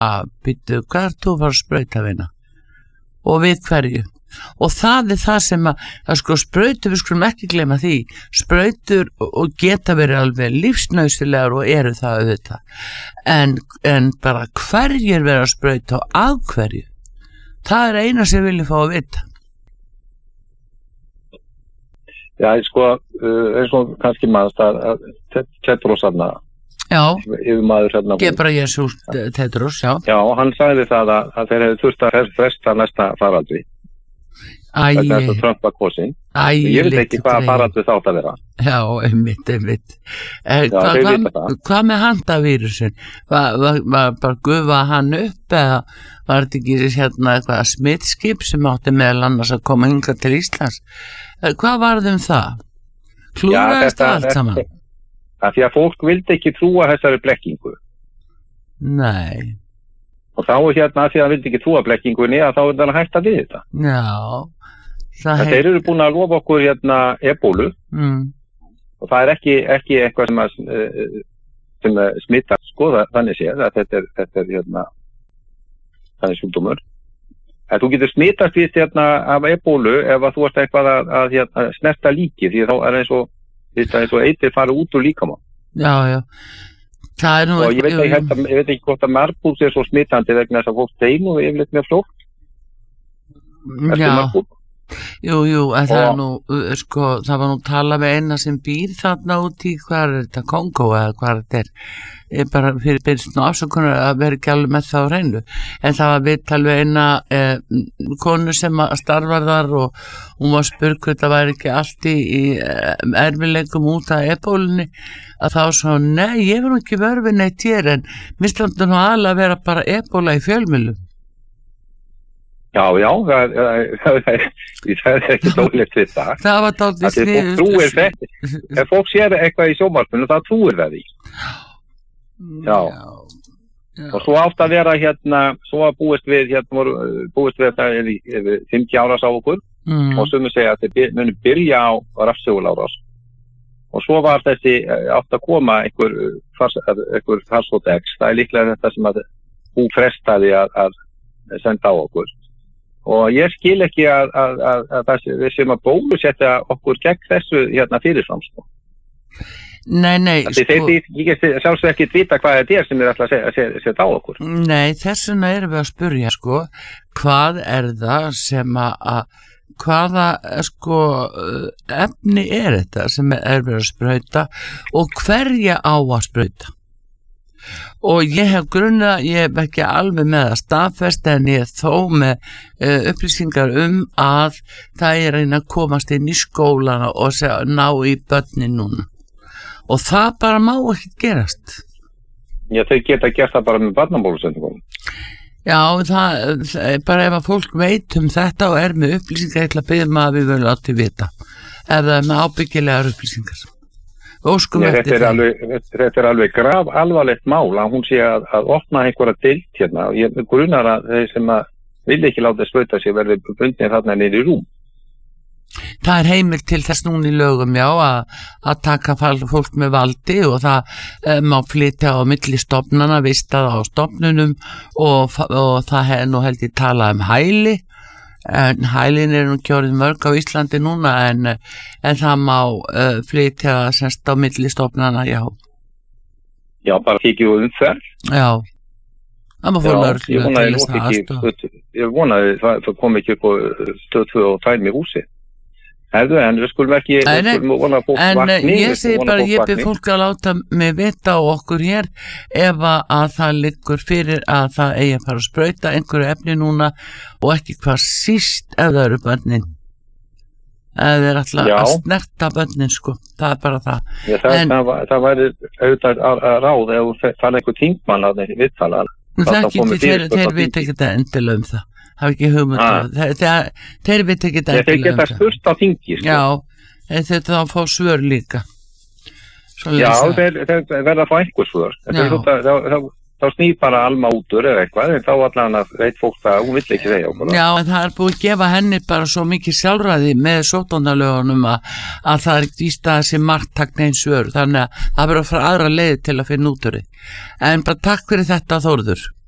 býttu, hvað er þú að fara að sprauta vina? Og við hverju? Og það er það sem að sko sprautur, við skulum ekki gleyma því, sprautur og geta verið alveg lífsnauðsynlegar og eru það auðvitað, en bara hverjir vera að sprauta og að hverju, það er eina sem við viljum fá að vita. Já, sko, eins og kannski maður að Tedros þarna, yfirmaður hérna, Ghebreyesus Tedros, já, hann sagði það að þeir hefði þurft að fresta næsta faraldri. Þetta er svo Trump að kosin. Ég veit ekki hvað faraldri þátt að vera. Já, einmitt. Hvað með handavírusin? Var bara gufa hann upp eða var þetta ekki hérna eitthvað smittskip sem átti meðal annars að koma hingað til Íslands? Hvað varð það? Klúraðist það allt saman? Því að fólk vildi ekki trúa þessari blekkingu. Nei. Og þá hérna því að það vildi ekki trúa blekkingunni að þá er það hægt að við þetta. Já. Þeir eru búin að lofa okkur hérna ebólu og það er ekki eitthvað sem smittar, sko, þannig séð að þetta er hérna þannig sjúkdómur. Þú getur smittast við hérna af ebólu ef að þú ert eitthvað að hérna, snerta líki, því þá er eins og eitir fara út úr líkamann. Já. Það er nú og ég veit ekki hvort að marbús er svo smittandi vegna þess að fólk deyr nú yfirleitt mjög flótt. Já. Jú, en það er nú, sko, það var nú talað með eina sem býr þarna út í, hvað er þetta, Kongo eða hvað þetta er, ég bara fyrir byrjast nú afsökunar að vera ekki alveg með það á hreinu, en það var viðtal við eina konu sem starfar þar og hún var spurð hvort það væri ekki allt í erfileikum út af ebólunni, að þá svo, nei, ég var nú ekki vörfið neitt hér, en mér slandur nú aðalega að vera bara ebóla í fjölmiðlum. Já, það er ekki dólegt við það. Það var dálítið sniðugt. Ef fólk sér eitthvað í sjónvarpinu, það trúir það því. Já. Og svo átt að vera hérna, svo að búist við það yfir 50 ára sá okkur og sumir segja að þeir muni byrja á rafsegulárás. Og svo var þessi átt að koma einhver farsótt X. Það er líklega þetta sem að hún frestaði að senda á okkur. Og ég skil ekki að við sem að bólusetja okkur gegn þessu hérna fyrirfram, sko. Nei, sko. Þeir sjálfsög ekki vita hvað þetta er sem er alltaf að setja á okkur. Nei, þessuna erum við að spurja, sko, hvað er það sem hvaða, sko, efni er þetta sem er verið að sprauta og hverja á að sprauta? Og ég hef grunnað, ég hef ekki alveg með að staðfesta en ég þó með upplýsingar að það er að komast inn í skólana og ná í börnin núna og það bara má ekki gerast. Já, þau geta gert það bara með barnabólusendingum. Já, það bara ef að fólk veit þetta og er með upplýsingar eitthvað beðum að við viljum láti vita ef það er með ábyggilegar upplýsingar. Þetta er alveg graf alvarlegt mál að hún sé að opna einhverja deild hérna og ég grunar að þeir sem að vilja ekki láta sprauta sig verði bundnir þarna niður í rúm. Það er heimild til þess núna í lögum, já, að taka fólk með valdi og það má flytja á milli stofnana, vista það á stofnunum og það hefði nú held ég talað hæli. En hælin nú kjórið mörg á Íslandi núna en það má flytja semst á milli stofnana, já. Já, bara kikið úr umferð. Já, það má fór lögreglu til þess aðstoð. Ég vonaði það kom ekki upp á stöð 2 og tæmi í húsi. En við skulum ekki vona að fólk vakni. En ég segi bara, ég byrð fólk að láta mig vita á okkur hér ef að það liggur fyrir að það eigi að fara að sprauta einhverju efni núna og ekki hvað síst ef það eru börnin. Ef það er alltaf að snerta börnin, sko. Það er bara það. Já, það væri auðvitað ráð ef það er einhver þingmann að þeir viðtala. Þeir veit ekki það endilega það. Það er ekki hugmynd þeir veit ekki þetta. Þeir geta spurt á þingi, sko. Já, þetta þá fá svör líka. Já, þeir verða að fá einhver svör. Þá snýr bara Alma útur eða eitthvað, en þá allan að veit fólk það, hún vill ekki segja okkur. Já, en það er búið að gefa henni bara svo mikið sjálfræði með sóttvarnalögunum að það er ekki víst að þessi margtakna eins svör, þannig að það verður að fara aðra leið til að finna út úr því. En bara takk fyrir þetta, Þórður.